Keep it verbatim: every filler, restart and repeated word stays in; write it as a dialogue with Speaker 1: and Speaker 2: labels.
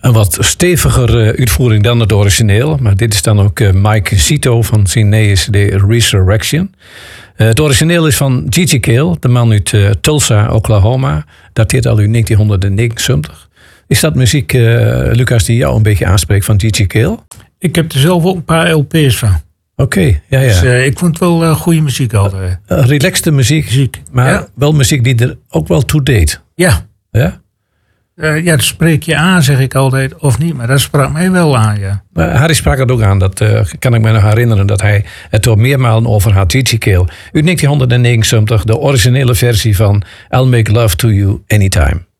Speaker 1: Een wat steviger uh, uitvoering dan het origineel. Maar dit is dan ook uh, Mike Zito van zijn nieuwe C D Resurrection. Uh, het origineel is van Gigi Cale, de man uit uh, Tulsa, Oklahoma. Dateert al uit negentien negenenzeventig. Is dat muziek, uh, Lucas, die jou een beetje aanspreekt van Gigi Cale?
Speaker 2: Ik heb er zelf ook een paar L P's van.
Speaker 1: Oké, okay, ja, ja.
Speaker 2: Dus uh, ik vond het wel uh, goede muziek altijd.
Speaker 1: Uh, relaxte muziek, muziek. maar ja. wel muziek die er ook wel toe deed.
Speaker 2: Ja.
Speaker 1: Ja?
Speaker 2: Uh, ja, dat spreek je aan, zeg ik altijd, of niet. Maar dat sprak mij wel aan, ja.
Speaker 1: Uh, Harry sprak het ook aan, dat uh, kan ik me nog herinneren... dat hij het er meermalen over had, Gigi Cale. Uit negentien negenenzeventig, de originele versie van I'll Make Love to You Anytime.